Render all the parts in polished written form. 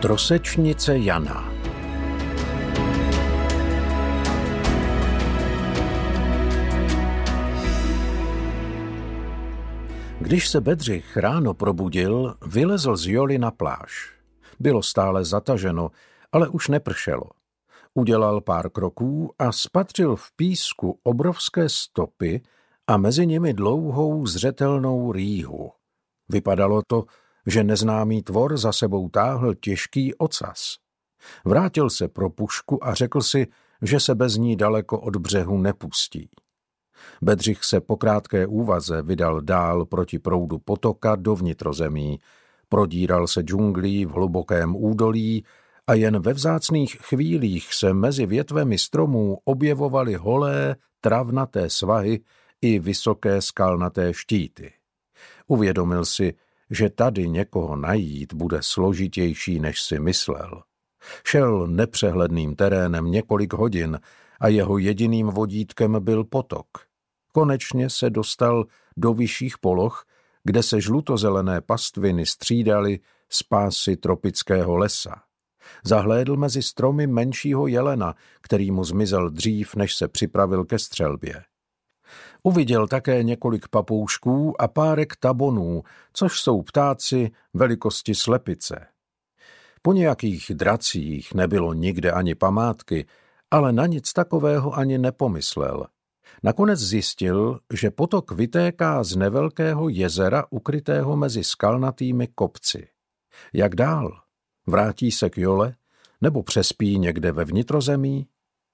Trosečnice Jana. Když se Bedřich ráno probudil, vylezl z joly na pláž. Bylo stále zataženo, ale už nepršelo. Udělal pár kroků a spatřil v písku obrovské stopy a mezi nimi dlouhou zřetelnou rýhu. Vypadalo to, že neznámý tvor za sebou táhl těžký ocas. Vrátil se pro pušku a řekl si, že se bez ní daleko od břehu nepustí. Bedřich se po krátké úvaze vydal dál proti proudu potoka do vnitrozemí, prodíral se džunglí v hlubokém údolí a jen ve vzácných chvílích se mezi větvemi stromů objevovaly holé, travnaté svahy i vysoké skalnaté štíty. Uvědomil si, že tady někoho najít bude složitější, než si myslel. Šel nepřehledným terénem několik hodin a jeho jediným vodítkem byl potok. Konečně se dostal do vyšších poloh, kde se žlutozelené pastviny střídaly s pásy tropického lesa. Zahlédl mezi stromy menšího jelena, který mu zmizel dřív, než se připravil ke střelbě. Uviděl také několik papoušků a párek tabonů, což jsou ptáci velikosti slepice. Po nějakých dracích nebylo nikde ani památky, ale na nic takového ani nepomyslel. Nakonec zjistil, že potok vytéká z nevelkého jezera ukrytého mezi skalnatými kopci. Jak dál? Vrátí se k jole? Nebo přespí někde ve vnitrozemí?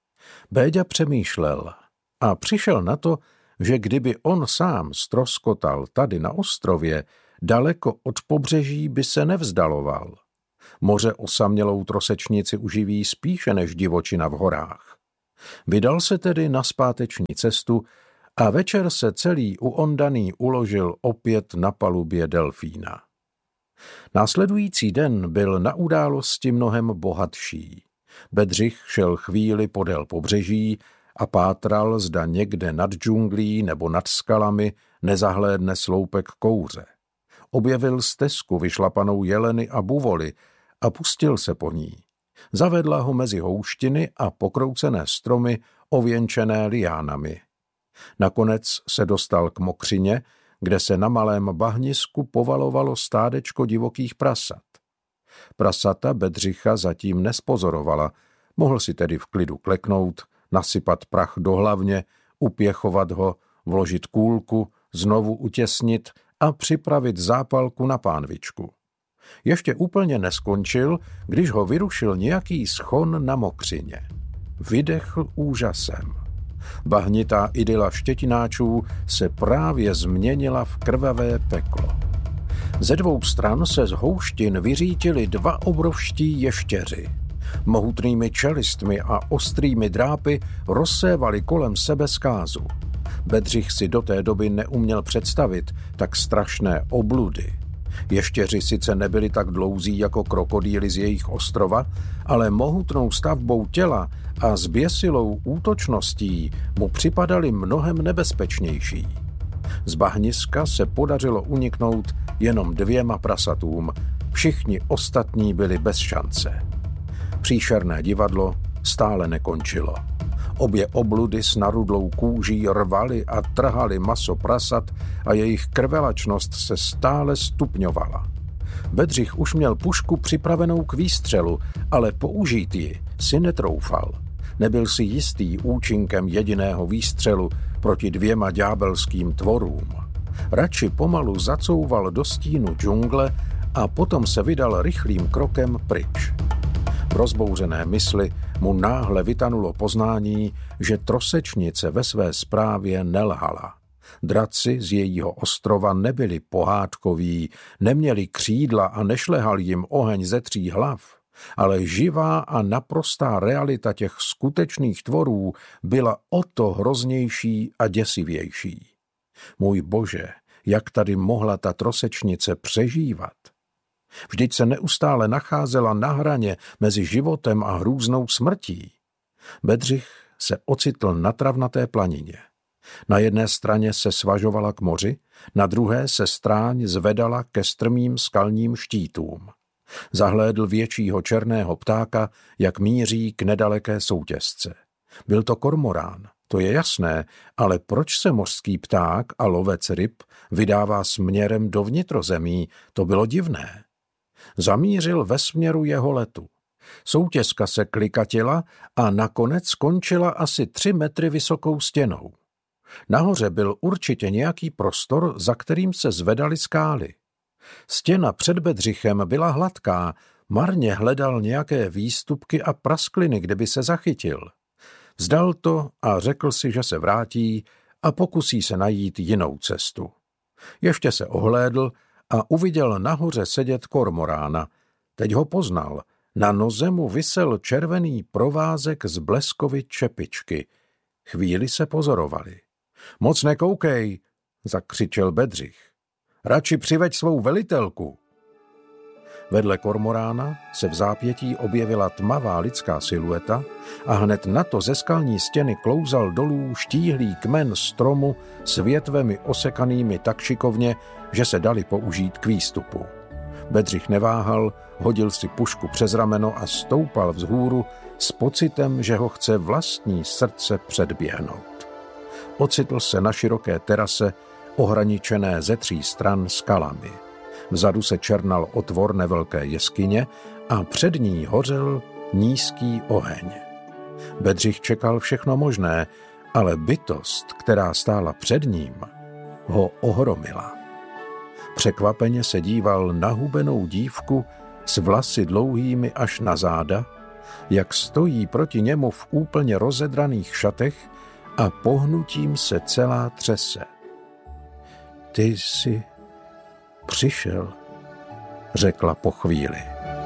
Béďa přemýšlel a přišel na to, že kdyby on sám ztroskotal tady na ostrově, daleko od pobřeží by se nevzdaloval. Moře osamělou trosečnici uživí spíše než divočina v horách. Vydal se tedy na zpáteční cestu a večer se celý uondaný uložil opět na palubě delfína. Následující den byl na události mnohem bohatší. Bedřich šel chvíli podél pobřeží a pátral, zda někde nad džunglí nebo nad skalami nezahlédne sloupek kouře. Objevil stezku vyšlapanou jeleny a buvoly a pustil se po ní. Zavedla ho mezi houštiny a pokroucené stromy ověnčené liánami. Nakonec se dostal k mokřině, kde se na malém bahnisku povalovalo stádečko divokých prasat. Prasata Bedřicha zatím nespozorovala, mohl si tedy v klidu kleknout, nasypat prach do hlavně, upěchovat ho, vložit kůlku, znovu utěsnit a připravit zápalku na pánvičku. Ještě úplně neskončil, když ho vyrušil nějaký schon na mokřině. Vydechl úžasem. Bahnitá idyla štětináčů se právě změnila v krvavé peklo. Ze dvou stran se z houštin vyřítili dva obrovští ještěři. Mohutnými čelistmi a ostrými drápy rozsévali kolem sebe zkázu. Bedřich si do té doby neuměl představit tak strašné obludy. Ještěři sice nebyli tak dlouzí jako krokodýly z jejich ostrova, ale mohutnou stavbou těla a zběsilou útočností mu připadali mnohem nebezpečnější. Z bahniska se podařilo uniknout jenom 2 prasatům, všichni ostatní byli bez šance. Příšerné divadlo stále nekončilo. Obě obludy s narudlou kůží rvaly a trhaly maso prasat a jejich krvelačnost se stále stupňovala. Bedřich už měl pušku připravenou k výstřelu, ale použít ji si netroufal. Nebyl si jistý účinkem jediného výstřelu proti 2 ďábelským tvorům. Radši pomalu zacouval do stínu džungle a potom se vydal rychlým krokem pryč. V rozbouřené mysli mu náhle vytanulo poznání, že trosečnice ve své správě nelhala. Draci z jejího ostrova nebyli pohádkoví, neměli křídla a nešlehal jim oheň ze 3 hlav, ale živá a naprostá realita těch skutečných tvorů byla o to hroznější a děsivější. Můj Bože, jak tady mohla ta trosečnice přežívat? Vždyť se neustále nacházela na hraně mezi životem a hrůznou smrtí. Bedřich se ocitl na travnaté planině. Na jedné straně se svažovala k moři, na druhé se stráň zvedala ke strmým skalním štítům. Zahlédl většího černého ptáka, jak míří k nedaleké soutěsce. Byl to kormorán, to je jasné, ale proč se mořský pták a lovec ryb vydává směrem do vnitrozemí, to bylo divné. Zamířil ve směru jeho letu. Soutěska se klikatila a nakonec skončila asi 3 metry vysokou stěnou. Nahoře byl určitě nějaký prostor, za kterým se zvedaly skály. Stěna před Bedřichem byla hladká, marně hledal nějaké výstupky a praskliny, kde by se zachytil. Vzdal to a řekl si, že se vrátí a pokusí se najít jinou cestu. Ještě se ohlédl a uviděl nahoře sedět kormorána. Teď ho poznal. Na noze mu visel červený provázek z bleskovy čepičky. Chvíli se pozorovali. Moc nekoukej, zakřičel Bedřich. Radši přiveď svou velitelku. Vedle kormorána se v zápětí objevila tmavá lidská silueta a hned na to ze skalní stěny klouzal dolů štíhlý kmen stromu s větvemi osekanými tak šikovně, že se dali použít k výstupu. Bedřich neváhal, hodil si pušku přes rameno a stoupal vzhůru s pocitem, že ho chce vlastní srdce předběhnout. Ocitl se na široké terase, ohraničené ze 3 stran skalami. Vzadu se černal otvor nevelké jeskyně a před ní hořel nízký oheň. Bedřich čekal všechno možné, ale bytost, která stála před ním, ho ohromila. Překvapeně se díval na hubenou dívku s vlasy dlouhými až na záda, jak stojí proti němu v úplně rozedraných šatech a pohnutím se celá třese. Ty jsi přišel, řekla po chvíli.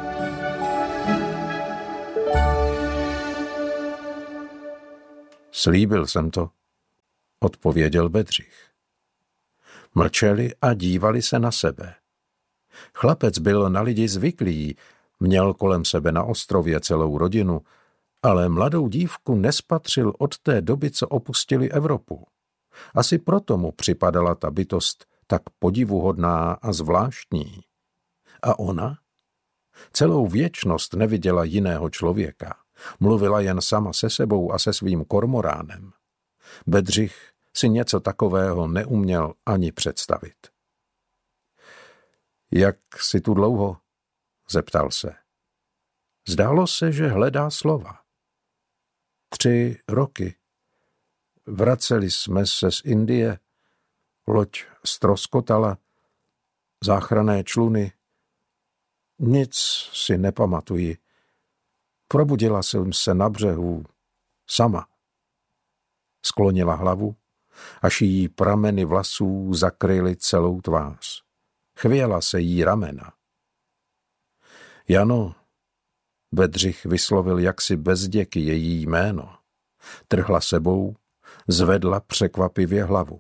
Slíbil jsem to, odpověděl Bedřich. Mlčeli a dívali se na sebe. Chlapec byl na lidi zvyklý, měl kolem sebe na ostrově celou rodinu, ale mladou dívku nespatřil od té doby, co opustili Evropu. Asi proto mu připadala ta bytost tak podivuhodná a zvláštní. A ona? Celou věčnost neviděla jiného člověka. Mluvila jen sama se sebou a se svým kormoránem. Bedřich si něco takového neuměl ani představit. Jak jsi tu dlouho? Zeptal se. Zdálo se, že hledá slova. 3 roky. Vraceli jsme se z Indie, loď ztroskotala, záchranné čluny. Nic si nepamatuji. Probudila jsem se na břehu sama. Sklonila hlavu, až jí prameny vlasů zakryly celou tvář. Chvěla se jí ramena. Jano, Bedřich vyslovil jaksi bezděky její jméno. Trhla sebou, zvedla překvapivě hlavu.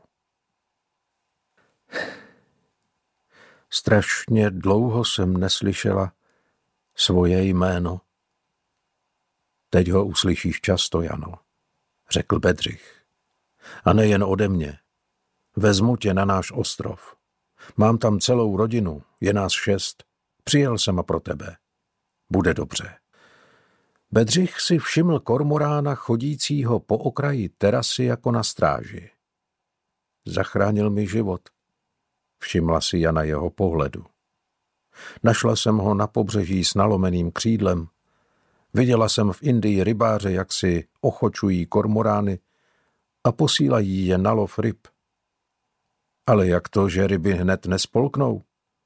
Strašně dlouho jsem neslyšela svoje jméno. Teď ho uslyšíš často, Jano, řekl Bedřich. A nejen ode mě. Vezmu tě na náš ostrov. Mám tam celou rodinu, je nás 6. Přijel jsem a pro tebe. Bude dobře. Bedřich si všiml kormorána chodícího po okraji terasy jako na stráži. Zachránil mi život, všimla si Jana jeho pohledu. Našla jsem ho na pobřeží s nalomeným křídlem. Viděla jsem v Indii rybáře, jak si ochočují kormorány a posílají je na lov ryb. Ale jak to, že ryby hned nespolknou?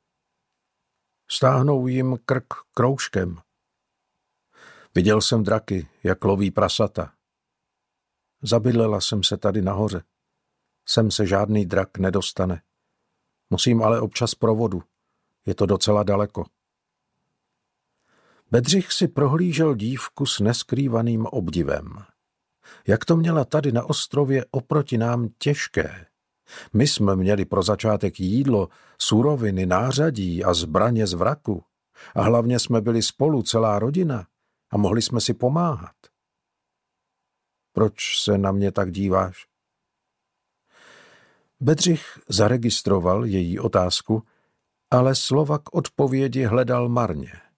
Stáhnou jim krk kroužkem. Viděl jsem draky, jak loví prasata. Zabydlela jsem se tady nahoře. Sem se žádný drak nedostane. Musím ale občas pro vodu. Je to docela daleko. Bedřich si prohlížel dívku s neskrývaným obdivem. Jak to měla tady na ostrově oproti nám těžké. My jsme měli pro začátek jídlo, suroviny, nářadí a zbraně z vraku. A hlavně jsme byli spolu celá rodina a mohli jsme si pomáhat. Proč se na mě tak díváš? Bedřich zaregistroval její otázku, ale slova k odpovědi hledal marně.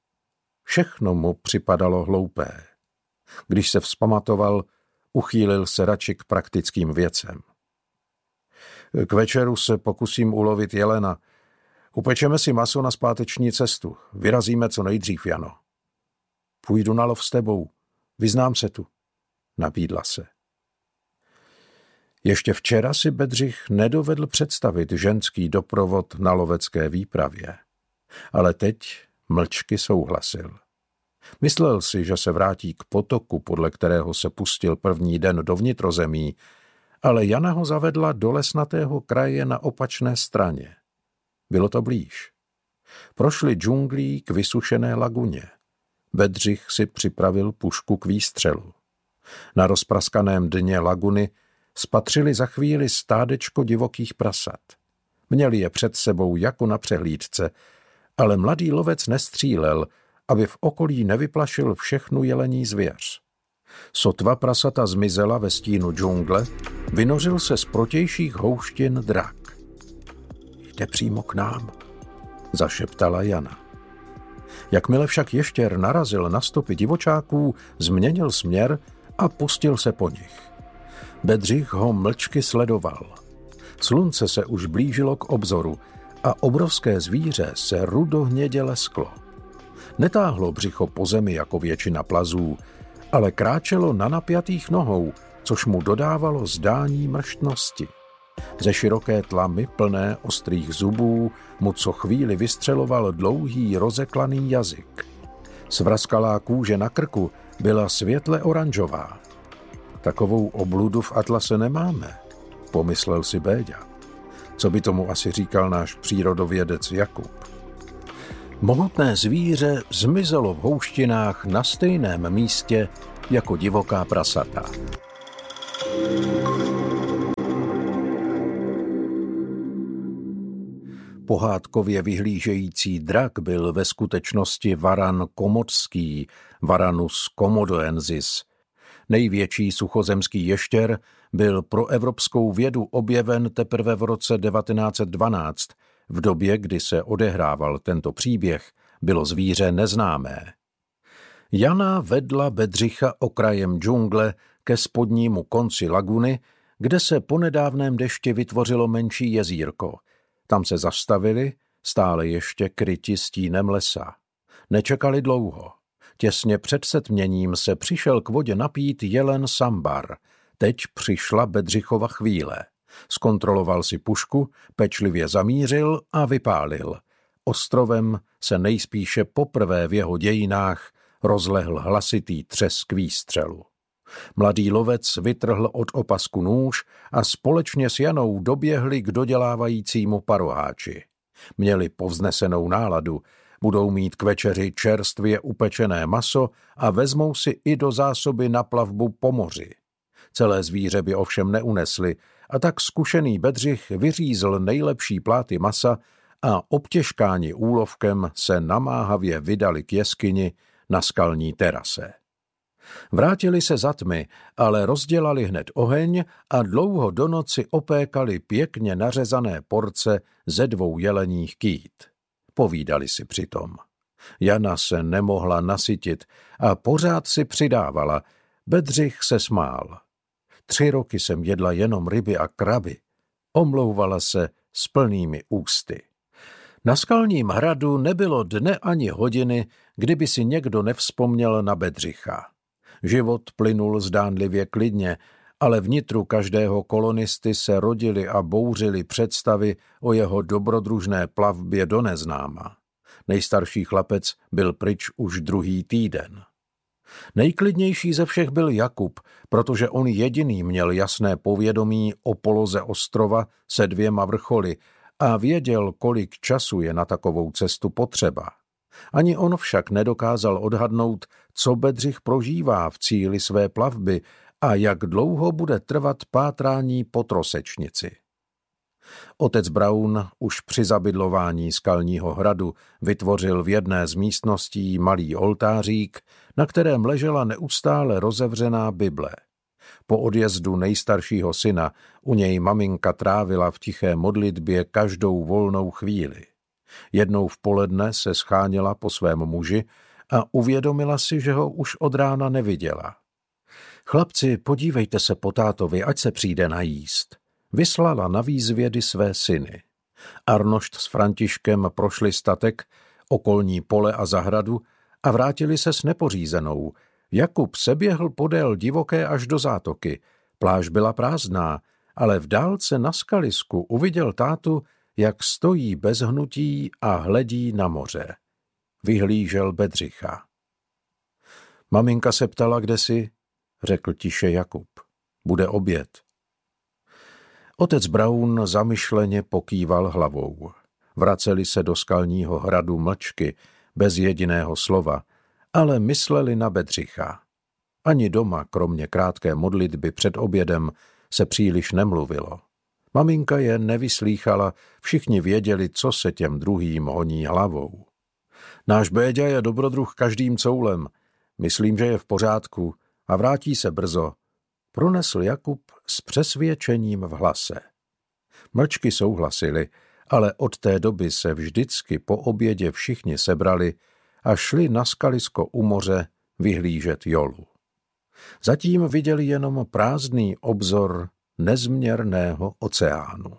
Všechno mu připadalo hloupé. Když se vzpamatoval, uchýlil se radši k praktickým věcem. K večeru se pokusím ulovit jelena. Upečeme si maso na zpáteční cestu. Vyrazíme co nejdřív, Jano. Půjdu na lov s tebou. Vyznám se tu. Nabídla se. Ještě včera si Bedřich nedovedl představit ženský doprovod na lovecké výpravě. Ale teď mlčky souhlasil. Myslel si, že se vrátí k potoku, podle kterého se pustil první den do vnitrozemí, ale Jana ho zavedla do lesnatého kraje na opačné straně. Bylo to blíž. Prošli džunglí k vysušené laguně. Bedřich si připravil pušku k výstřelu. Na rozpraskaném dně laguny spatřili za chvíli stádečko divokých prasat. Měli je před sebou jako na přehlídce, ale mladý lovec nestřílel, aby v okolí nevyplašil všechnu jelení zvěř. Sotva prasata zmizela ve stínu džungle, vynořil se z protějších houštin drak. Jde přímo k nám, zašeptala Jana. Jakmile však ještěr narazil na stopy divočáků, změnil směr a pustil se po nich. Bedřich ho mlčky sledoval. Slunce se už blížilo k obzoru a obrovské zvíře se rudohnědě lesklo. Netáhlo břicho po zemi jako většina plazů, ale kráčelo na napjatých nohou, což mu dodávalo zdání mrštnosti. Ze široké tlamy plné ostrých zubů mu co chvíli vystřeloval dlouhý rozeklaný jazyk. Svrazkalá kůže na krku byla světle oranžová. Takovou obludu v atlase nemáme, pomyslel si Béďa. Co by tomu asi říkal náš přírodovědec Jakub? Mohutné zvíře zmizelo v houštinách na stejném místě jako divoká prasata. Pohádkově vyhlížející drak byl ve skutečnosti varan komodský, Varanus komodoensis. Největší suchozemský ještěr byl pro evropskou vědu objeven teprve v roce 1912. V době, kdy se odehrával tento příběh, bylo zvíře neznámé. Jana vedla Bedřicha okrajem džungle ke spodnímu konci laguny, kde se po nedávném dešti vytvořilo menší jezírko. Tam se zastavili, stále ještě kryti stínem lesa. Nečekali dlouho. Těsně před setměním se přišel k vodě napít jelen Sambar. Teď přišla Bedřichova chvíle. Zkontroloval si pušku, pečlivě zamířil a vypálil. Ostrovem se nejspíše poprvé v jeho dějinách rozlehl hlasitý třesk výstřelu. Mladý lovec vytrhl od opasku nůž a společně s Janou doběhli k dodělávajícímu paroháči. Měli povznesenou náladu, budou mít k večeři čerstvě upečené maso a vezmou si i do zásoby na plavbu po moři. Celé zvíře by ovšem neunesli, a tak zkušený Bedřich vyřízl nejlepší pláty masa a obtěžkáni úlovkem se namáhavě vydali k jeskyni na skalní terase. Vrátili se za tmy, ale rozdělali hned oheň a dlouho do noci opékali pěkně nařezané porce ze 2 jeleních kýt. Povídali si přitom. Jana se nemohla nasytit a pořád si přidávala. Bedřich se smál. 3 roky jsem jedla jenom ryby a kraby. Omlouvala se s plnými ústy. Na skalním hradu nebylo dne ani hodiny, kdyby si někdo nevzpomněl na Bedřicha. Život plynul zdánlivě klidně, ale vnitru každého kolonisty se rodily a bouřily představy o jeho dobrodružné plavbě do neznáma. Nejstarší chlapec byl pryč už 2. týden. Nejklidnější ze všech byl Jakub, protože on jediný měl jasné povědomí o poloze ostrova se 2 vrcholy a věděl, kolik času je na takovou cestu potřeba. Ani on však nedokázal odhadnout, co Bedřich prožívá v cíli své plavby a jak dlouho bude trvat pátrání po trosečnici. Otec Braun už při zabydlování skalního hradu vytvořil v jedné z místností malý oltářík, na kterém ležela neustále rozevřená Bible. Po odjezdu nejstaršího syna u něj maminka trávila v tiché modlitbě každou volnou chvíli. Jednou v poledne se scháněla po svém muži a uvědomila si, že ho už od rána neviděla. Chlapci, podívejte se po tátovi, ať se přijde najíst. Vyslala na výzvědy své syny. Arnošt s Františkem prošli statek, okolní pole a zahradu a vrátili se s nepořízenou. Jakub se běhl podél divoké až do zátoky. Pláž byla prázdná, ale v dálce na skalisku uviděl tátu, jak stojí bez hnutí a hledí na moře. Vyhlížel Bedřicha. Maminka se ptala, kde jsi, řekl tiše Jakub. Bude oběd. Otec Braun zamyšleně pokýval hlavou. Vraceli se do skalního hradu mlčky, bez jediného slova, ale mysleli na Bedřicha. Ani doma, kromě krátké modlitby před obědem, se příliš nemluvilo. Maminka je nevyslýchala, všichni věděli, co se těm druhým honí hlavou. Náš Béďa je dobrodruh každým coulem. Myslím, že je v pořádku a vrátí se brzo, pronesl Jakub s přesvědčením v hlase. Mlčky souhlasili, ale od té doby se vždycky po obědě všichni sebrali a šli na skalisko u moře vyhlížet Jolu. Zatím viděli jenom prázdný obzor nezměrného oceánu.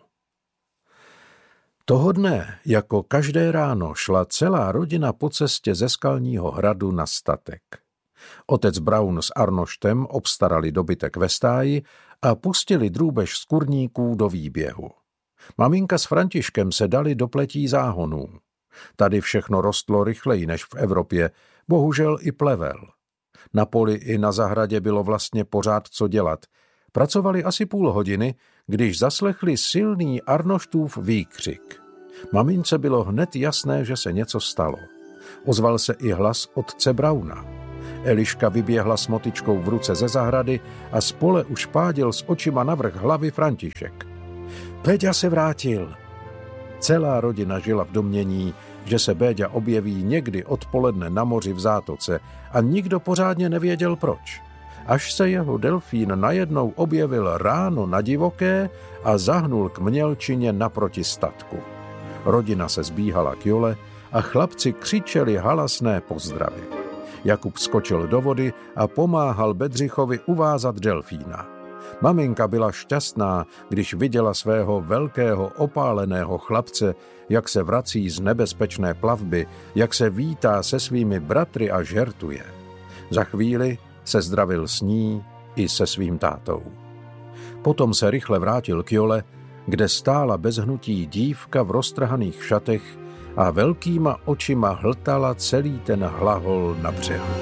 Toho dne, jako každé ráno, šla celá rodina po cestě ze skalního hradu na statek. Otec Braun s Arnoštem obstarali dobytek ve stáji a pustili drůbež z kurníků do výběhu. Maminka s Františkem se dali do pletí záhonů. Tady všechno rostlo rychleji než v Evropě, bohužel i plevel. Na poli i na zahradě bylo vlastně pořád co dělat. Pracovali asi půl hodiny, když zaslechli silný Arnoštův výkřik. Mamince bylo hned jasné, že se něco stalo. Ozval se i hlas otce Brauna. Eliška vyběhla s motyčkou v ruce ze zahrady a z pole už pádil s očima navrch hlavy František. Béďa se vrátil. Celá rodina žila v domnění, že se Béďa objeví někdy odpoledne na moři v zátoce a nikdo pořádně nevěděl proč. Až se jeho delfín najednou objevil ráno na divoké a zahnul k mělčině naproti statku. Rodina se zbíhala k Jole a chlapci křičeli halasné pozdravy. Jakub skočil do vody a pomáhal Bedřichovi uvázat delfína. Maminka byla šťastná, když viděla svého velkého opáleného chlapce, jak se vrací z nebezpečné plavby, jak se vítá se svými bratry a žertuje. Za chvíli se zdravil s ní i se svým tátou. Potom se rychle vrátil k Jole, kde stála bez hnutí dívka v roztrhaných šatech a velkýma očima hltala celý ten hlahol na břehu.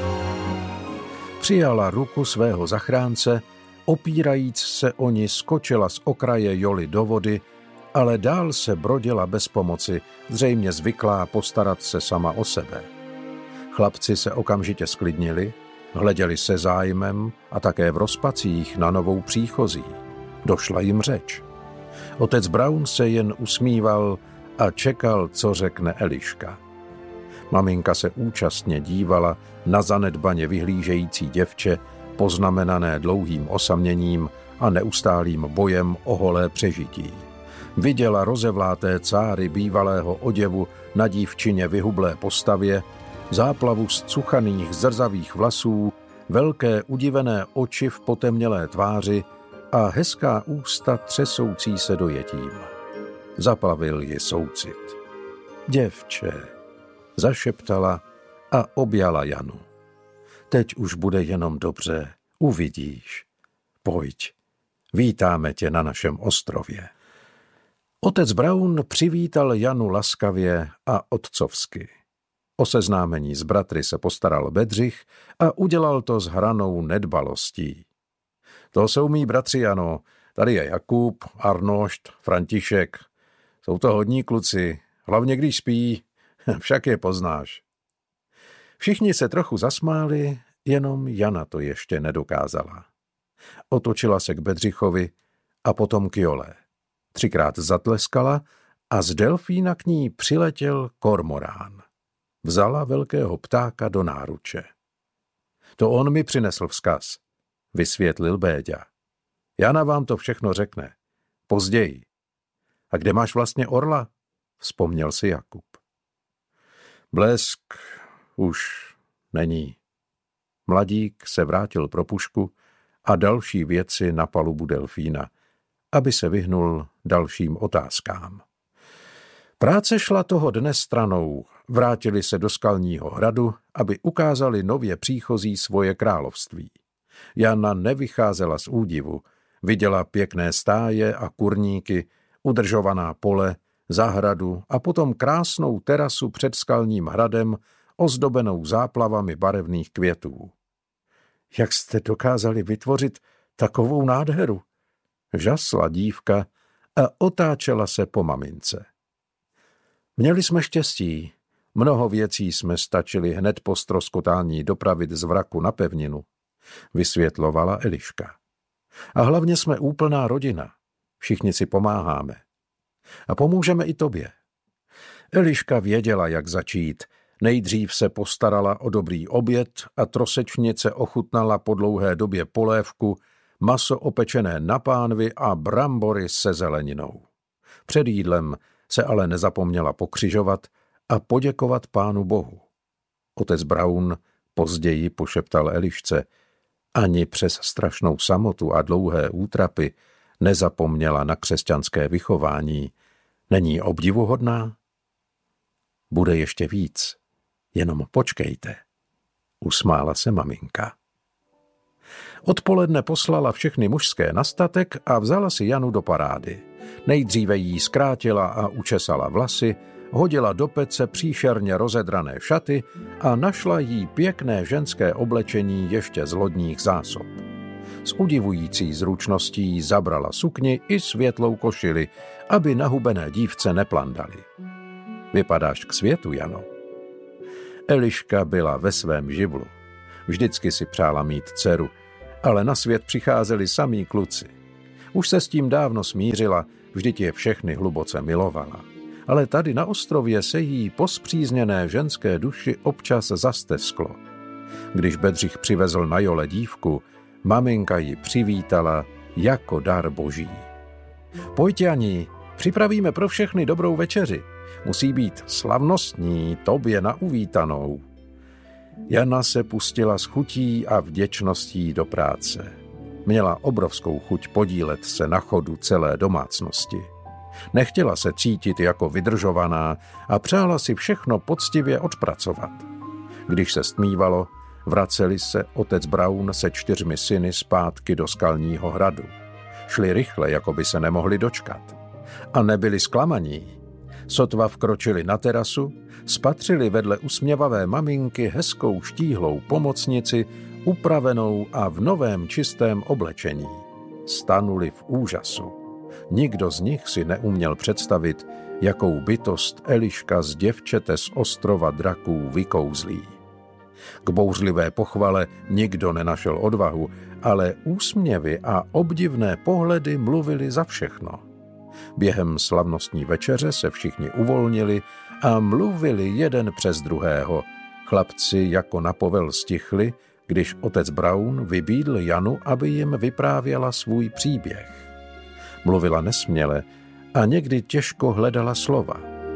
Přijala ruku svého zachránce, opírajíc se o ní skočila z okraje Joly do vody, ale dál se brodila bez pomoci, zřejmě zvyklá postarat se sama o sebe. Chlapci se okamžitě sklidnili, hleděli se zájmem a také v rozpacích na novou příchozí. Došla jim řeč. Otec Braun se jen usmíval a čekal, co řekne Eliška. Maminka se účastně dívala na zanedbaně vyhlížející děvče, poznamenané dlouhým osaměním a neustálým bojem o holé přežití. Viděla rozevláté cáry bývalého oděvu na dívčině vyhublé postavě, záplavu zcuchaných zrzavých vlasů, velké udivené oči v potemnělé tváři a hezká ústa třesoucí se dojetím. Zaplavil ji soucit. Děvče, zašeptala a objala Janu. Teď už bude jenom dobře, uvidíš. Pojď, vítáme tě na našem ostrově. Otec Braun přivítal Janu laskavě a otcovsky. O seznámení s bratry se postaral Bedřich a udělal to s hranou nedbalostí. To jsou mý bratři, Jano. Tady je Jakub, Arnošt, František. Jsou to hodní kluci, hlavně když spí, však je poznáš. Všichni se trochu zasmáli, jenom Jana to ještě nedokázala. Otočila se k Bedřichovi a potom k Jole. 3krát zatleskala a z delfína k ní přiletěl kormorán. Vzala velkého ptáka do náruče. To on mi přinesl vzkaz, vysvětlil Béďa. Jana vám to všechno řekne. Později. A kde máš vlastně orla? Vzpomněl si Jakub. Blesk už Není. Mladík se vrátil pro pušku a další věci na palubu delfína, aby se vyhnul dalším otázkám. Práce šla toho dne stranou, vrátili se do Skalního hradu, aby ukázali nově příchozí svoje království. Jana nevycházela z údivu, viděla pěkné stáje a kurníky, udržovaná pole, zahradu a potom krásnou terasu před Skalním hradem, ozdobenou záplavami barevných květů. Jak jste dokázali vytvořit takovou nádheru? Žasla dívka a otáčela se po mamince. Měli jsme štěstí. Mnoho věcí jsme stačili hned po ztroskotání dopravit z vraku na pevninu, vysvětlovala Eliška. A hlavně jsme úplná rodina. Všichni si pomáháme. A pomůžeme i tobě. Eliška věděla, jak začít. Nejdřív se postarala o dobrý oběd a trosečnice ochutnala po dlouhé době polévku, maso opečené na pánvi a brambory se zeleninou. Před jídlem se ale nezapomněla pokřižovat a poděkovat Pánu Bohu. Otec Braun později pošeptal Elišce, ani přes strašnou samotu a dlouhé útrapy nezapomněla na křesťanské vychování. Není obdivuhodná? Bude ještě víc, jenom počkejte, usmála se maminka. Odpoledne poslala všechny mužské na statek a vzala si Janu do parády. Nejdříve jí zkrátila a učesala vlasy, hodila do pece příšerně rozedrané šaty a našla jí pěkné ženské oblečení ještě z lodních zásob. S udivující zručností zabrala sukni i světlou košili, aby nahubené dívce neplandaly. Vypadáš k světu, Jano. Eliška byla ve svém živlu. Vždycky si přála mít dceru, ale na svět přicházeli samí kluci. Už se s tím dávno smířila, vždyť je všechny hluboce milovala. Ale tady na ostrově se jí po spřízněné ženské duši občas zastesklo. Když Bedřich přivezl na jole dívku, maminka ji přivítala jako dar boží. Pojď, Jani, připravíme pro všechny dobrou večeři. Musí být slavnostní, tobě na uvítanou. Jana se pustila s chutí a vděčností do práce. Měla obrovskou chuť podílet se na chodu celé domácnosti. Nechtěla se cítit jako vydržovaná a přála si všechno poctivě odpracovat. Když se stmívalo, vraceli se otec Braun se 4 syny zpátky do Skalního hradu. Šli rychle, jako by se nemohli dočkat. A nebyli zklamaní. Sotva vkročili na terasu, spatřili vedle usměvavé maminky hezkou štíhlou pomocnici, upravenou a v novém čistém oblečení. Stanuli v úžasu. Nikdo z nich si neuměl představit, jakou bytost Eliška z děvčete z ostrova draků vykouzlí. K bouřlivé pochvale nikdo nenašel odvahu, ale úsměvy a obdivné pohledy mluvili za všechno. Během slavnostní večeře se všichni uvolnili a mluvili jeden přes druhého. Chlapci jako na povel stichli, když otec Braun vybídl Janu, aby jim vyprávěla svůj příběh. Mluvila nesměle a někdy těžko hledala slova.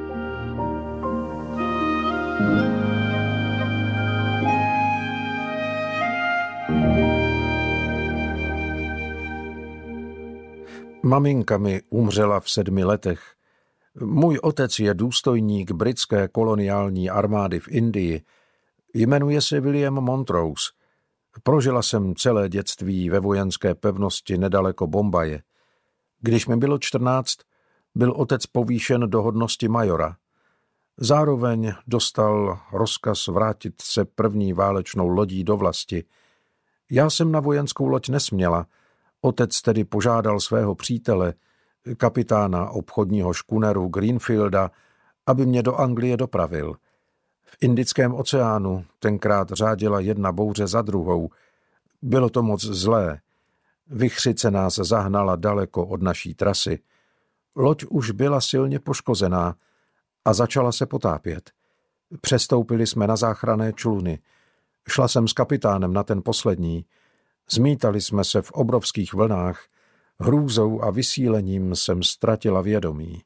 Maminka mi umřela v 7 letech. Můj otec je důstojník britské koloniální armády v Indii. Jmenuje se William Montrose. Prožila jsem celé dětství ve vojenské pevnosti nedaleko Bombaje. Když mi bylo 14, byl otec povýšen do hodnosti majora. Zároveň dostal rozkaz vrátit se první válečnou lodí do vlasti. Já jsem na vojenskou loď nesměla. Otec tedy požádal svého přítele, kapitána obchodního škuneru Greenfielda, aby mě do Anglie dopravil. V Indickém oceánu tenkrát řádila jedna bouře za druhou. Bylo to moc zlé. Vichřice nás zahnala daleko od naší trasy. Loď už byla silně poškozená a začala se potápět. Přestoupili jsme na záchranné čluny. Šla jsem s kapitánem na ten poslední. Zmítali jsme se v obrovských vlnách. Hrůzou a vysílením jsem ztratila vědomí.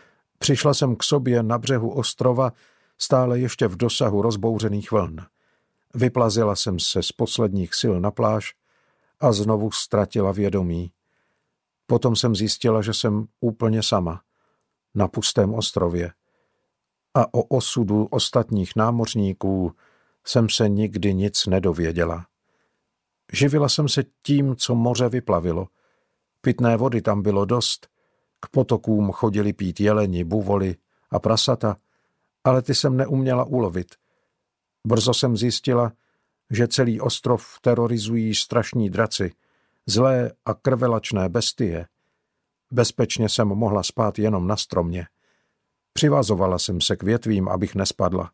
Přišla jsem k sobě na břehu ostrova, stále ještě v dosahu rozbouřených vln. Vyplazila jsem se z posledních sil na pláž a znovu ztratila vědomí. Potom jsem zjistila, že jsem úplně sama, na pustém ostrově. A o osudu ostatních námořníků jsem se nikdy nic nedověděla. Živila jsem se tím, co moře vyplavilo. Pitné vody tam bylo dost, k potokům chodili pít jeleni, buvoli a prasata, ale ty jsem neuměla ulovit. Brzo jsem zjistila, že celý ostrov terorizují strašní draci, zlé a krvelačné bestie. Bezpečně jsem mohla spát jenom na stromě. Přivazovala jsem se k větvím, abych nespadla.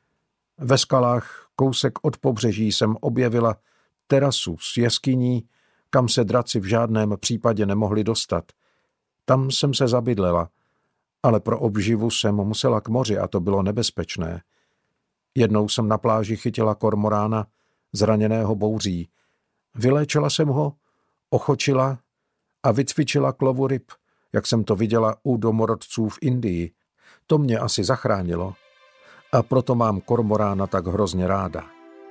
Ve skalách kousek od pobřeží jsem objevila terasu s jeskyní, kam se draci v žádném případě nemohli dostat. Tam jsem se zabydlela, ale pro obživu jsem musela k moři a to bylo nebezpečné. Jednou jsem na pláži chytila kormorána zraněného bouří. Vyléčila jsem ho, ochočila a vycvičila k lovu ryb, jak jsem to viděla u domorodců v Indii. To mě asi zachránilo a proto mám kormorána tak hrozně ráda.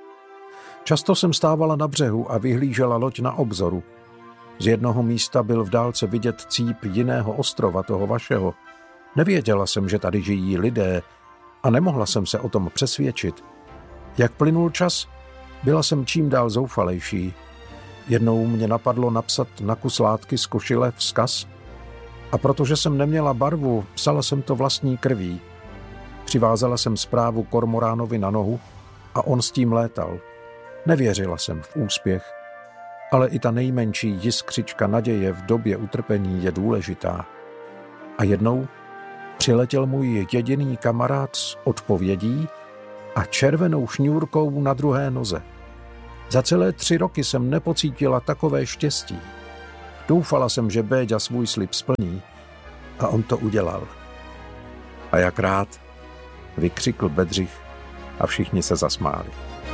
Často jsem stávala na břehu a vyhlížela loď na obzoru. Z jednoho místa byl v dálce vidět cíp jiného ostrova, toho vašeho. Nevěděla jsem, že tady žijí lidé a nemohla jsem se o tom přesvědčit. Jak plynul čas, byla jsem čím dál zoufalejší. Jednou mě napadlo napsat na kus látky z košile vzkaz a protože jsem neměla barvu, psala jsem to vlastní krví. Přivázala jsem zprávu kormoránovi na nohu a on s tím létal. Nevěřila jsem v úspěch, ale i ta nejmenší jiskřička naděje v době utrpení je důležitá. A jednou přiletěl můj jediný kamarád s odpovědí a červenou šňůrkou na druhé noze. Za celé 3 roky jsem nepocítila takové štěstí. Doufala jsem, že Béďa svůj slib splní a on to udělal. A jak rád, vykřikl Bedřich a všichni se zasmáli.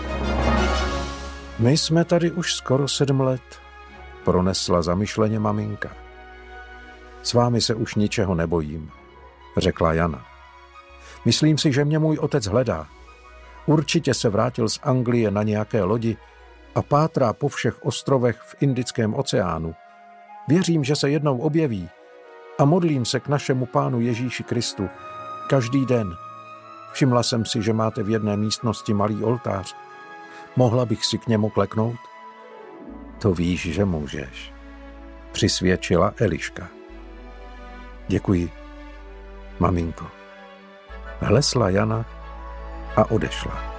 My jsme tady už skoro 7 let, pronesla zamyšleně maminka. S vámi se už ničeho nebojím, řekla Jana. Myslím si, že mě můj otec hledá. Určitě se vrátil z Anglie na nějaké lodi a pátrá po všech ostrovech v Indickém oceánu. Věřím, že se jednou objeví a modlím se k našemu Pánu Ježíši Kristu každý den. Všimla jsem si, že máte v jedné místnosti malý oltář. Mohla bych si k němu kleknout? To víš, že můžeš, přisvědčila Eliška. Děkuji, maminko. Hlesla Jana a odešla.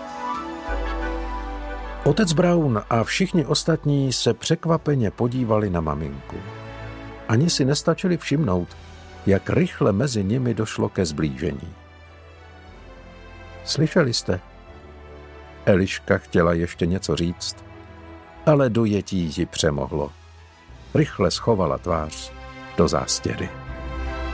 Otec Braun a všichni ostatní se překvapeně podívali na maminku. Ani si nestačili všimnout, jak rychle mezi nimi došlo ke sblížení. Slyšeli jste? Eliška chtěla ještě něco říct, ale dojetí ji přemohlo. Rychle schovala tvář do zástěry.